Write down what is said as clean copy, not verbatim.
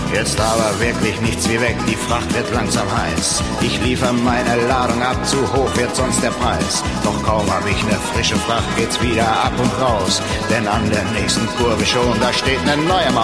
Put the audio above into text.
Jetzt aber wirklich nichts wie weg, die Fracht wird langsam heiß. Ich liefere meine Ladung ab, zu hoch wird sonst der Preis. Doch kaum hab ich ne frische Fracht, geht's wieder ab und raus. Denn an der nächsten Kurve schon, da steht ne neue Maus.